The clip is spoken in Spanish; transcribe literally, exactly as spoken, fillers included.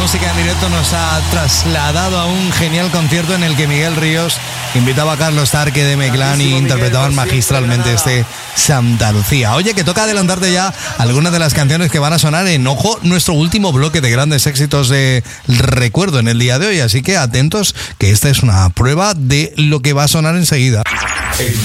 música en directo nos ha trasladado a un genial concierto en el que Miguel Ríos invitaba a Carlos Tarque de Meclán y interpretaban magistralmente este Santa Lucía. Oye, que toca adelantarte ya algunas de las canciones que van a sonar en, ojo, nuestro último bloque de grandes éxitos de recuerdo en el día de hoy, así que atentos, que esta es una prueba de lo que va a sonar enseguida.